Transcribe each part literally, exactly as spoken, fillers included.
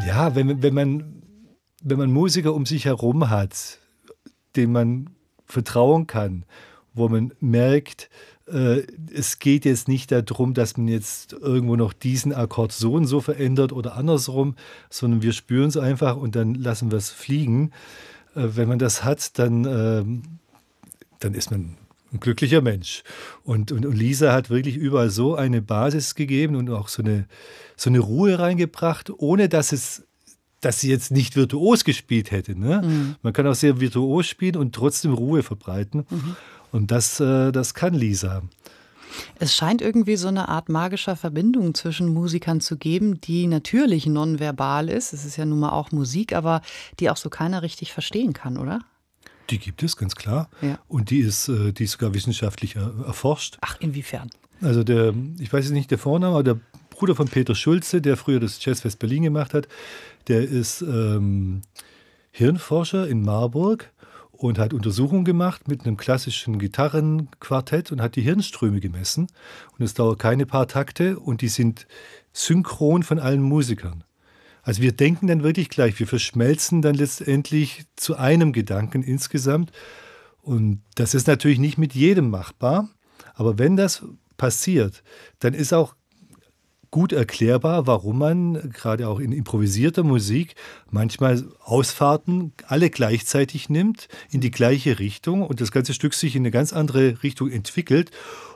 Ja, wenn, wenn, man, wenn man Musiker um sich herum hat, denen man vertrauen kann, wo man merkt, äh, es geht jetzt nicht darum, dass man jetzt irgendwo noch diesen Akkord so und so verändert oder andersrum, sondern wir spüren es einfach und dann lassen wir es fliegen. Äh, wenn man das hat, dann, äh, dann ist man ein glücklicher Mensch. Und, und, und Lisa hat wirklich überall so eine Basis gegeben und auch so eine, so eine Ruhe reingebracht, ohne dass es dass sie jetzt nicht virtuos gespielt hätte. Ne? Mhm. Man kann auch sehr virtuos spielen und trotzdem Ruhe verbreiten. Mhm. Und das, äh, das kann Lisa. Es scheint irgendwie so eine Art magischer Verbindung zwischen Musikern zu geben, die natürlich nonverbal ist. Es ist ja nun mal auch Musik, aber die auch so keiner richtig verstehen kann, oder? Die gibt es, ganz klar. Ja. Und die ist, die ist sogar wissenschaftlich erforscht. Ach, inwiefern? Also der, ich weiß jetzt nicht der Vorname, aber der Bruder von Peter Schulze, der früher das Jazzfest Berlin gemacht hat, der ist ähm, Hirnforscher in Marburg und hat Untersuchungen gemacht mit einem klassischen Gitarrenquartett und hat die Hirnströme gemessen. Und es dauert keine paar Takte und die sind synchron von allen Musikern. Also wir denken dann wirklich gleich, wir verschmelzen dann letztendlich zu einem Gedanken insgesamt. Und das ist natürlich nicht mit jedem machbar, aber wenn das passiert, dann ist auch gut erklärbar, warum man gerade auch in improvisierter Musik manchmal Ausfahrten alle gleichzeitig nimmt, in die gleiche Richtung und das ganze Stück sich in eine ganz andere Richtung entwickelt.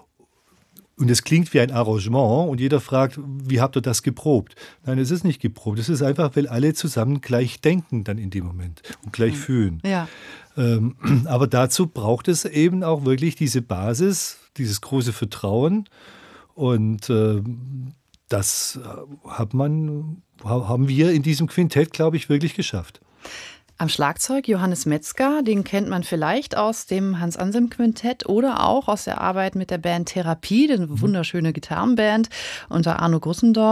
Und es klingt wie ein Arrangement und jeder fragt, wie habt ihr das geprobt? Nein, es ist nicht geprobt. Es ist einfach, weil alle zusammen gleich denken dann in dem Moment und gleich mhm. fühlen. Ja. Ähm, aber dazu braucht es eben auch wirklich diese Basis, dieses große Vertrauen und äh, das hat man, haben wir in diesem Quintett, glaube ich, wirklich geschafft. Am Schlagzeug Johannes Metzger, den kennt man vielleicht aus dem Hans-Anselm-Quintett oder auch aus der Arbeit mit der Band Therapie, eine wunderschöne Gitarrenband unter Arno Grussendorf.